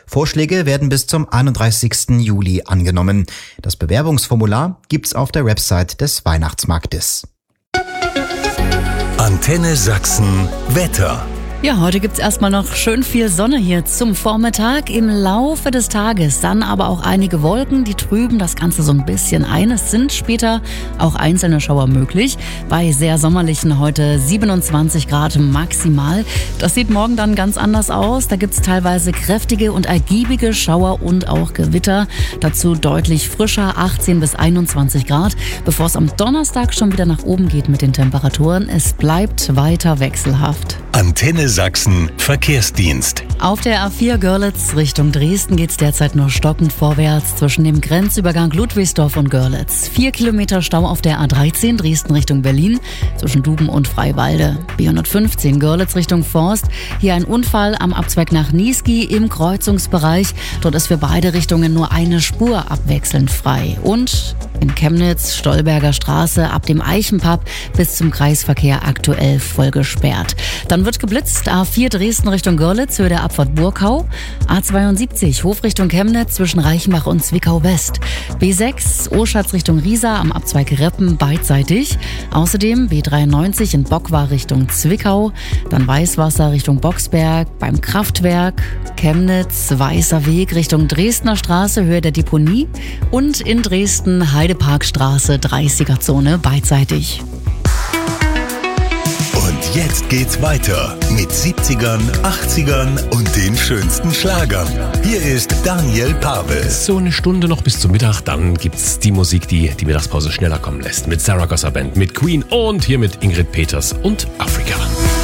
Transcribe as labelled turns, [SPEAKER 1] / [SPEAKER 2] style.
[SPEAKER 1] Vorschläge werden bis zum 31. Juli angenommen. Das Bewerbungsformular gibt's auf der Website des Weihnachtsmarktes.
[SPEAKER 2] Antenne Sachsen Wetter.
[SPEAKER 3] Ja, heute gibt's erstmal noch schön viel Sonne hier zum Vormittag. Im Laufe des Tages dann aber auch einige Wolken, die trüben das Ganze so ein bisschen ein. Es sind später auch einzelne Schauer möglich. Bei sehr sommerlichen heute 27 Grad maximal. Das sieht morgen dann ganz anders aus. Da gibt's teilweise kräftige und ergiebige Schauer und auch Gewitter. Dazu deutlich frischer 18 bis 21 Grad, bevor es am Donnerstag schon wieder nach oben geht mit den Temperaturen. Es bleibt weiter wechselhaft.
[SPEAKER 2] Antenne Sachsen Verkehrsdienst.
[SPEAKER 3] Auf der A4 Görlitz Richtung Dresden geht's derzeit nur stockend vorwärts zwischen dem Grenzübergang Ludwigsdorf und Görlitz. 4 Kilometer Stau auf der A13 Dresden Richtung Berlin zwischen Duben und Freiwalde. B115 Görlitz Richtung Forst. Hier ein Unfall am Abzweig nach Niesky im Kreuzungsbereich. Dort ist für beide Richtungen nur eine Spur abwechselnd frei. Und in Chemnitz Stolberger Straße ab dem Eichenpub bis zum Kreisverkehr aktuell voll gesperrt. Dann wird geblitzt. A4 Dresden Richtung Görlitz, Höhe der Abfahrt Burkau. A72 Hof Richtung Chemnitz zwischen Reichenbach und Zwickau West. B6 Oschatz Richtung Riesa am Abzweig Reppen beidseitig. Außerdem B93 in Bockwar Richtung Zwickau. Dann Weißwasser Richtung Boxberg beim Kraftwerk. Chemnitz Weißer Weg Richtung Dresdner Straße, Höhe der Deponie. Und in Dresden Heideparkstraße 30er Zone beidseitig.
[SPEAKER 2] Und jetzt geht's weiter mit 70ern, 80ern und den schönsten Schlagern. Hier ist Daniel Pavel.
[SPEAKER 4] So eine Stunde noch bis zum Mittag, dann gibt's die Musik, die die Mittagspause schneller kommen lässt. Mit Zaragoza Band, mit Queen und hier mit Ingrid Peters und Afrika.